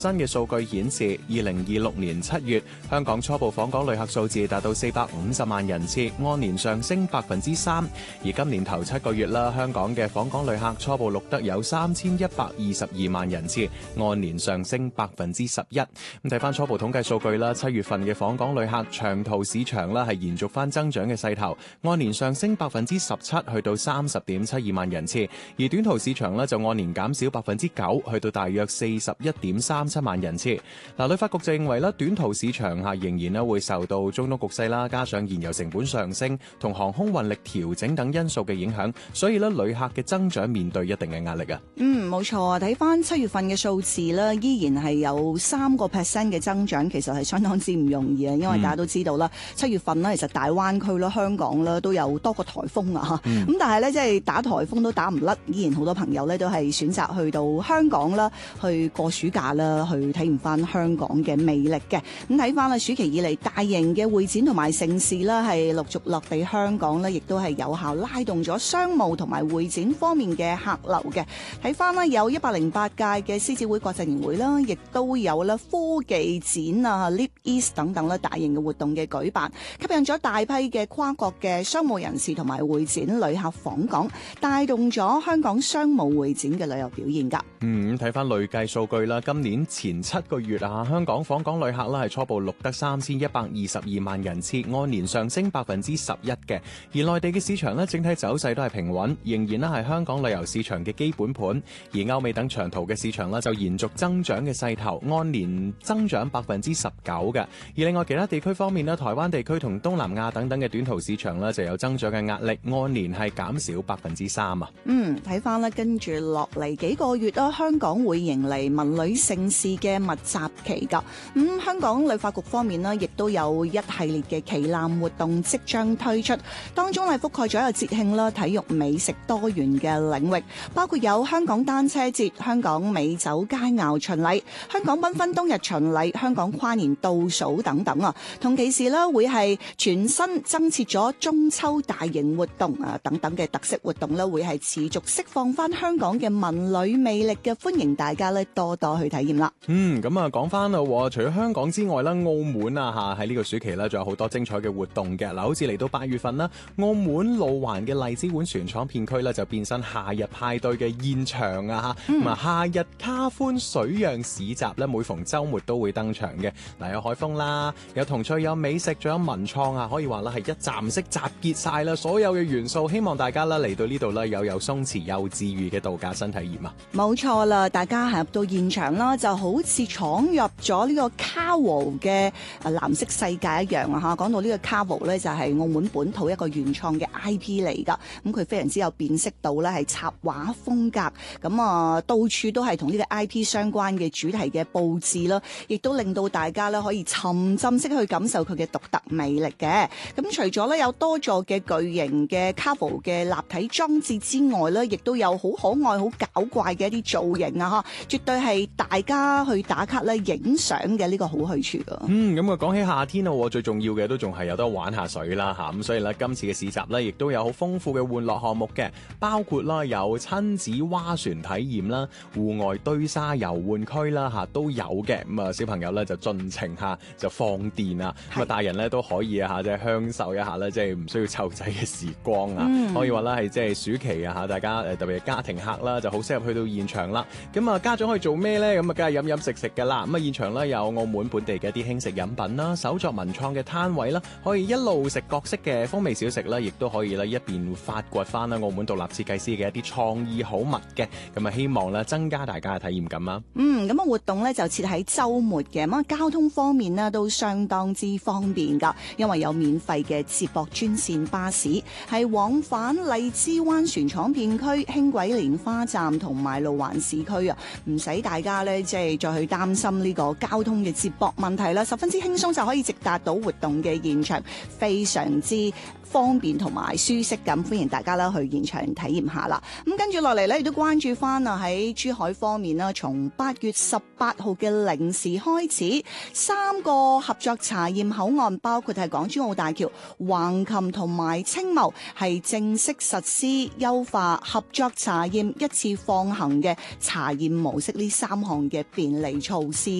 新嘅數據顯示，2026年7月，香港初步訪港旅客數字達到450萬人次，按年上升3%。而今年頭7個月啦，香港嘅訪港旅客初步錄得有3122萬人次，按年上升11%。咁睇翻初步統計數據啦，7月份嘅訪港旅客長途市場啦係延續翻增長嘅勢頭，按年上升17%，去到30.72萬人次；而短途市場呢就按年減少9%，去到大約41.37萬人次。旅發局就認為咧，短途市場仍然咧會受到中東局勢啦，加上燃油成本上升同航空運力調整等因素嘅影響，所以咧旅客嘅增長面對一定嘅壓力啊。 冇錯啊！睇翻7月份嘅數字咧，依然係有3% 嘅增長，其實係相當之唔容易啊！因為大家都知道啦，7月份咧其實大灣區啦、香港啦都有多個颱風啊，咁但係咧即係打颱風都打唔甩，依然好多朋友咧都係選擇去到香港啦，去過暑假啦，去體驗翻香港嘅魅力嘅。咁睇翻啦，暑期以嚟大型嘅會展同埋盛事啦，係陸續落地香港咧，亦都係有效拉動咗商務同埋會展方面嘅客流嘅。睇翻啦，有108屆嘅獅子會國際年會啦，亦都有啦科技展啊、Leap East 等等啦大型嘅活動嘅舉辦，吸引咗大批嘅跨國嘅商務人士同埋會展旅客訪港，帶動咗香港商務會展嘅旅遊表現㗎。 睇翻累計數據啦，今年前7個月香港訪港旅客啦係初步錄得3122萬人次，按年上升11%嘅。而內地嘅市場咧，整體走勢都係平穩，仍然咧係香港旅遊市場嘅基本盤。而歐美等長途嘅市場咧就延續增長嘅勢頭，按年增長19%嘅。而另外其他地區方面咧，台灣地區同東南亞等等嘅短途市場咧就有增長嘅壓力，按年係減少3%啊。 睇翻咧，跟住落嚟幾個月啦，香港會迎嚟文旅盛事嘅密集期㗎。香港旅發局方面呢，亦都有一系列嘅旗艦活動即將推出，當中係覆蓋咗有節慶啦、體育、美食多元嘅領域，包括有香港單車節、香港美酒佳餚巡禮、香港繽紛冬日巡禮、香港跨年倒數等等啊。同期時呢，會係全新增設咗中秋大型活動啊等等嘅特色活動呢，會係持續釋放翻香港嘅文旅魅力嘅，歡迎大家呢多多去體驗啦。 咁啊講翻啦，除咗香港之外啦，澳門啊喺呢個暑期咧，仲有好多精彩嘅活動嘅。好似嚟到8月份啦，澳門路環嘅荔枝碗船廠片區咧就變身夏日派對嘅現場啊！夏日卡歡水漾市集咧，每逢週末都會登場嘅。有海風啦，有童趣，有美食，仲有文創啊，可以話啦係一站式集結晒啦，所有嘅元素，希望大家啦嚟到呢度啦，有鬆弛又治愈嘅度假新體驗啊！ 冇錯啦，大家行入到現場啦，就好似闖入咗呢個 Carwo 嘅藍色世界一樣啊！講到呢個 Carwo 咧，就係澳門本土一個原創嘅 IP 嚟㗎。咁佢非常之有辨識度咧，係插畫風格。咁到處都係同呢個 IP 相關嘅主題嘅佈置啦，亦都令到大家咧可以沉浸式去感受佢嘅獨特魅力嘅。咁除咗咧有多座嘅巨型嘅 Carwo 嘅立體裝置之外咧，亦都有好可愛、好搞怪嘅一啲造型啊！絕對係大家去打卡咧、影相嘅呢個好去處啊！ 咁講起夏天啊，最重要嘅都仲係有得玩下水啦嚇。咁所以咧，今次嘅市集咧，亦都有好豐富嘅玩樂項目嘅，包括啦有親子划船體驗啦、戶外堆沙遊玩區啦都有嘅。咁小朋友咧就盡情就放電啊，咁大人咧都可以即係享受一下咧，即係唔需要湊仔嘅時光啊。可以話啦係即係暑期啊大家特別係家庭客啦，就好適合去到現場啦。咁家長可以做咩咧？咁梗係飲食㗎啦。咁現場咧有澳門本地嘅一啲輕食飲品啦、手作文創嘅攤位啦，可以一路食各式嘅風味小食啦，亦都可以咧一邊發掘翻啦澳門獨立設計師嘅一啲創意好物嘅。咁希望咧增加大家嘅體驗感啊。 咁活動咧就設喺週末嘅，咁交通方面呢都相當之方便㗎，因為有免費嘅接駁專線巴士，係往返荔枝灣船廠片區、輕軌蓮花站同埋路環市區啊，唔使大家咧即係再去擔心呢個交通嘅接駁問題啦，十分之輕鬆就可以直達到活動嘅現場，非常之方便同埋舒適咁，歡迎大家啦去現場體驗下啦。咁跟住落嚟咧，亦都關注翻啊喺珠海方面啦，從8月18號嘅零時開始，3個合作查驗口岸，包括係港珠澳大橋、橫琴同埋青茂，係正式實施優化合作查驗一次放行嘅查驗模式呢3項嘅便利措施